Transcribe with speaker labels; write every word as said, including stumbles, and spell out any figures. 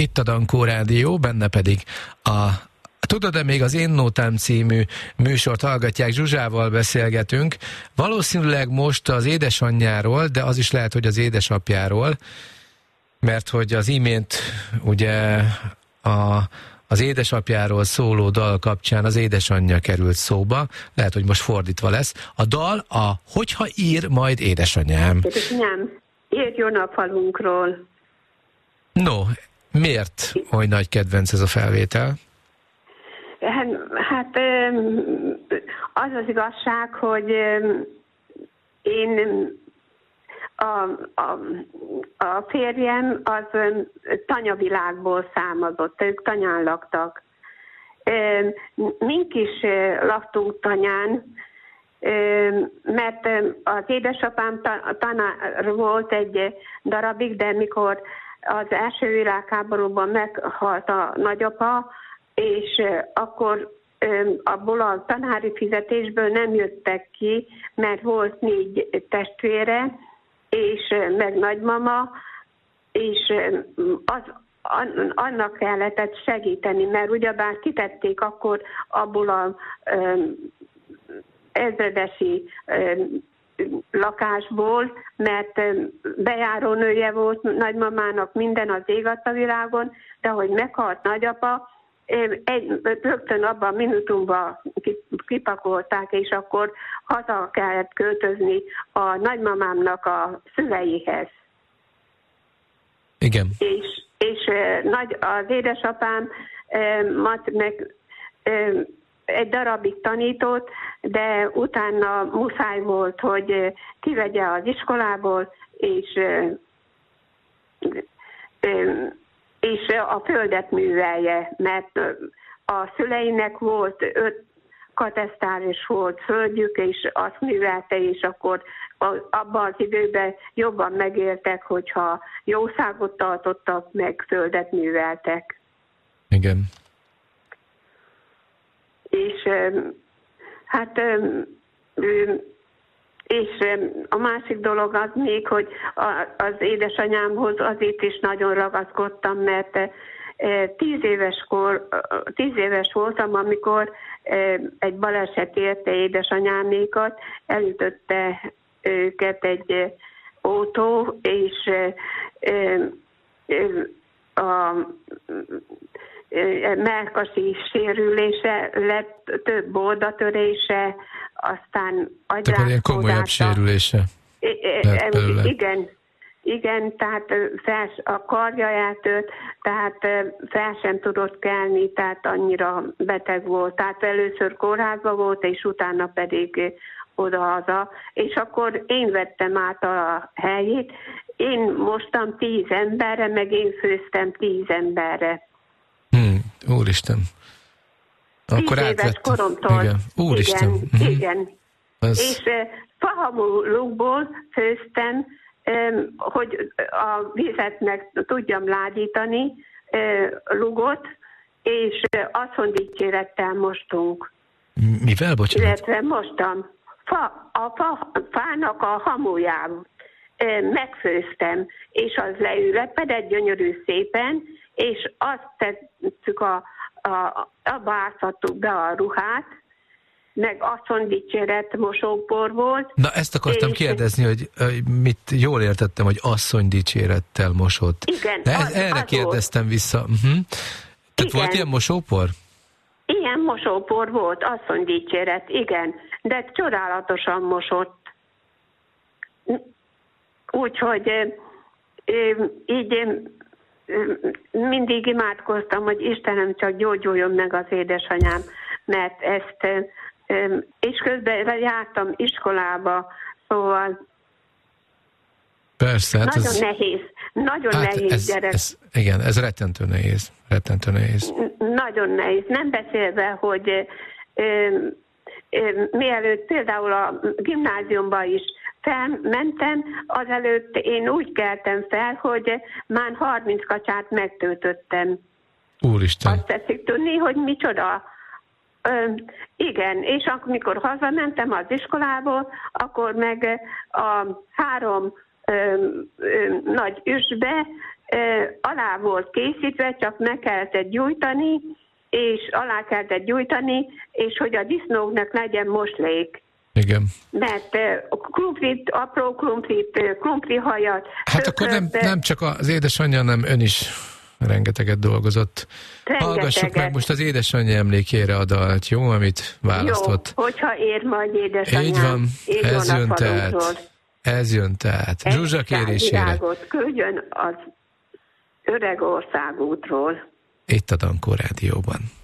Speaker 1: Itt a Dankó Rádió, benne pedig a Tudod-e, még az Én Nótám című műsort hallgatják, Zsuzsával beszélgetünk. Valószínűleg most az édesanyjáról, de az is lehet, hogy az édesapjáról, mert hogy az imént ugye a, az édesapjáról szóló dal kapcsán az édesanyja került szóba, lehet, hogy most fordítva lesz. A dal a Hogyha ír majd édesanyám.
Speaker 2: Nem, írjon a falunkról.
Speaker 1: No, miért oly nagy kedvenc ez a felvétel?
Speaker 2: Hát az az igazság, hogy én a, a, a férjem az tanyavilágból származott, ők tanyán laktak. Mink is laktunk tanyán, mert az édesapám tanár volt egy darabig, de mikor az első világháborúban meghalt a nagyapa, és akkor abból a tanári fizetésből nem jöttek ki, mert volt négy testvére, és meg nagymama, és az, annak kellett segíteni, mert ugyebár kitették akkor abból a ezredesi lakásból, mert bejárónője volt nagymamának, minden az ég a világon, de ahogy meghalt nagyapa, egy, rögtön abban a minutumban kipakolták, és akkor haza kellett költözni a nagymamámnak a szüleihez.
Speaker 1: Igen.
Speaker 2: És, és nagy, az édesapám mat meg egy darabig tanított, de utána muszáj volt, hogy kivegye az iskolából, és és a földet művelje, mert a szüleinek volt öt katesztáris volt földjük, és azt művelte, és akkor abban az időben jobban megértek, hogyha jószágot tartottak, meg földet műveltek.
Speaker 1: Igen.
Speaker 2: És hát és a másik dolog az még, hogy az édesanyámhoz azért is nagyon ragaszkodtam, mert tíz éves, kor, tíz éves voltam, amikor egy baleset érte édesanyámékat, elütötte őket egy autó, és a mellkasi sérülése lett, több oldatörése, aztán agyrázkódása.
Speaker 1: Tehát ilyen komolyabb sérülése
Speaker 2: lett igen, igen, tehát fel, a karja eltört, tehát fel sem tudott kelni, tehát annyira beteg volt. Tehát először kórházban volt, és utána pedig oda-haza. És akkor én vettem át a helyét. Én mostam tíz emberre, meg én főztem tíz emberre.
Speaker 1: Hmm, úristen. Akkor
Speaker 2: tíz éves koromtól.
Speaker 1: Igen. Úristen.
Speaker 2: Igen, uh-huh. igen. Ez... És uh, fahamú lukból főztem, um, hogy a vizet meg tudjam ládítani, uh, lugot, és uh, asszondicsérettel mostunk.
Speaker 1: Mivel, bocsánat?
Speaker 2: Illetve mostam. Fa, a fa, fának a hamuján uh, megfőztem, és az leülepedett gyönyörű szépen, és azt tettük a, a, abba áztattuk be a ruhát, meg asszonydicséret mosópor volt.
Speaker 1: Na ezt akartam és... kérdezni, hogy, hogy mit jól értettem, hogy asszonydicsérettel mosott.
Speaker 2: Igen.
Speaker 1: De ez,
Speaker 2: az,
Speaker 1: erre
Speaker 2: az
Speaker 1: kérdeztem
Speaker 2: volt.
Speaker 1: vissza. Uh-huh. Tehát
Speaker 2: igen.
Speaker 1: volt ilyen mosópor?
Speaker 2: Ilyen mosópor volt, asszonydicséret, igen. De csodálatosan mosott. Úgyhogy így mindig imádkoztam, hogy Istenem csak gyógyuljon meg az édesanyám, mert ezt, és közben jártam iskolába, szóval
Speaker 1: persze, hát
Speaker 2: nagyon
Speaker 1: ez,
Speaker 2: nehéz, nagyon
Speaker 1: hát
Speaker 2: nehéz
Speaker 1: ez,
Speaker 2: gyerek.
Speaker 1: Ez, igen, ez rettentő nehéz, rettentő nehéz.
Speaker 2: Nagyon nehéz, nem beszélve, hogy ö, ö, mielőtt például a gimnáziumban is felmentem, azelőtt én úgy keltem fel, hogy már harminc kacsát megtöltöttem.
Speaker 1: Úristen.
Speaker 2: Azt teszik tudni, hogy micsoda. Ö, igen, és amikor hazamentem az iskolából, akkor meg a három ö, ö, nagy üsbe alá volt készítve, csak meg kellett gyújtani, és alá kellett gyújtani, és hogy a disznóknak legyen moslék.
Speaker 1: Igen.
Speaker 2: Mert krumplit, apró krumplit, krumplihajat...
Speaker 1: Hát akkor nem, nem csak az édesanyja, hanem ön is rengeteget dolgozott. Rengeteget. Hallgassuk meg most az édesanyja emlékére a dalt, jó, amit választott.
Speaker 2: Jó, hogyha ér majd édesanyám.
Speaker 1: Így van, ez jön tehát. Ez jön tehát. Zsuzsa kérésére.
Speaker 2: Küldjön az öreg országútról.
Speaker 1: Itt a Dankó Rádióban.